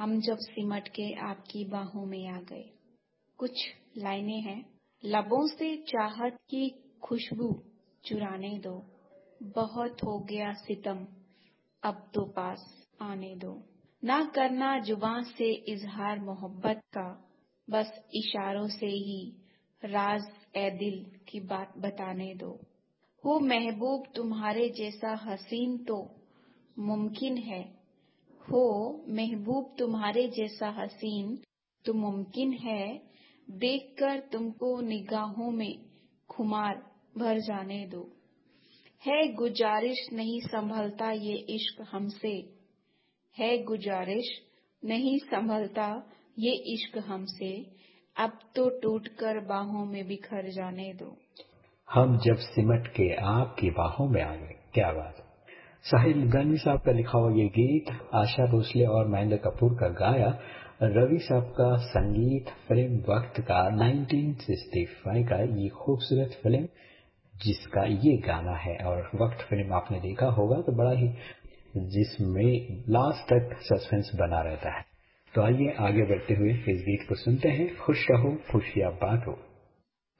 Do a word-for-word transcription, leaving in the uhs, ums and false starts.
हम जब सिमट के आपकी बाहों में आ गए। कुछ लाइनें हैं। लबों से चाहत की खुशबू चुराने दो, बहुत हो गया सितम, अब तो पास आने दो। ना करना जुबान से इजहार मोहब्बत का, बस इशारों से ही राज ए दिल की बात बताने दो। हो महबूब तुम्हारे जैसा हसीन तो मुमकिन है, हो महबूब तुम्हारे जैसा हसीन तो मुमकिन है, देखकर तुमको निगाहों में खुमार भर जाने दो। है गुजारिश नहीं संभलता ये इश्क हमसे, है गुजारिश नहीं संभलता ये इश्क हमसे, अब तो टूटकर बाहों में बिखर जाने दो। हम जब सिमट के आपकी बाहों में आ गए। क्या बात है। साहिल लुधियानवी साहब का लिखा हुआ ये गीत आशा भोसले और महेंद्र कपूर का गाया, रवि साहब का संगीत, फिल्म वक्त का उन्नीस सौ पैंसठ का ये खूबसूरत फिल्म जिसका ये गाना है। और वक्त फिल्म आपने देखा होगा तो बड़ा ही जिसमें लास्ट तक सस्पेंस बना रहता है। तो आइए आगे बढ़ते हुए इस गीत को सुनते हैं। खुश रहो खुशियां बांटो।